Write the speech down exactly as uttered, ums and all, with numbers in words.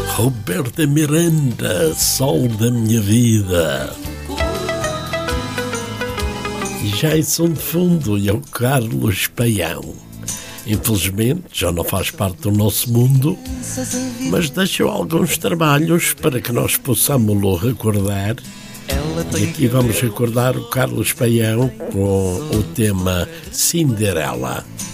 Roberta Miranda, sol da minha vida. E já em som de fundo, e é o Carlos Paião. Infelizmente já não faz parte do nosso mundo, mas deixou alguns trabalhos para que nós possamos-lo recordar. E aqui vamos recordar o Carlos Paião com o tema Cinderela.